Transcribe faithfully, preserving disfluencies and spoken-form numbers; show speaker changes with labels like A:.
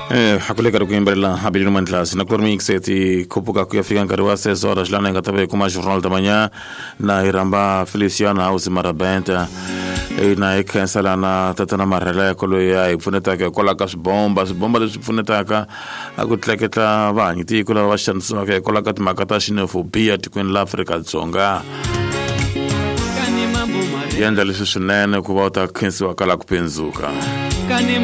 A: Eh, hakule karo kuimbrela habilinu mantlas na kormix eti kupuka kuyafika nkarhi wa six horas lana ngatabe kuma journal tamanya na iramba Feliciana House Marabenta e na ikensala na tatana marela kolo ya ifuneta ke kola kas bomba bomba de funeta ka akutleketa vanyi ti kula washanso ke kola kat makata xenofobia tikwen la Afrika Dzonga yanda lisushinene kubota kensi wakala kupenzuka.